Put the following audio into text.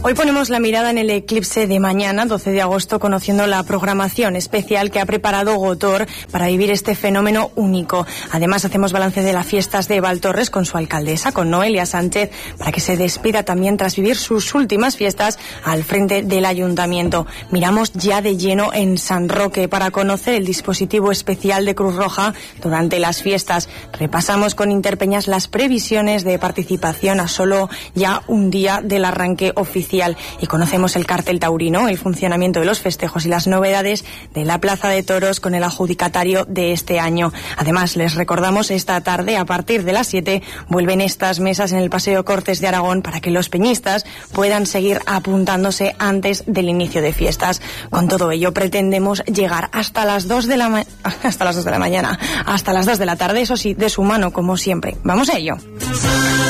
Hoy ponemos la mirada en el eclipse de mañana, 12 de agosto, conociendo la programación especial que ha preparado Gotor para vivir este fenómeno único. Además, hacemos balance de las fiestas de Valtorres con su alcaldesa, con Noelia Sánchez, para que se despida también tras vivir sus últimas fiestas al frente del ayuntamiento. Miramos ya de lleno en San Roque para conocer el dispositivo especial de Cruz Roja durante las fiestas. Repasamos con Interpeñas las previsiones de participación a solo ya un día del arranque oficial y conocemos el cartel taurino, el funcionamiento de los festejos y las novedades de la Plaza de Toros con el adjudicatario de este año. Además, les recordamos esta tarde, a partir de las 7, vuelven estas mesas en el Paseo Cortes de Aragón para que los peñistas puedan seguir apuntándose antes del inicio de fiestas. Con todo ello, pretendemos llegar hasta las 2 de la mañana, hasta las 2 de la tarde, eso sí, de su mano, como siempre. Vamos a ello.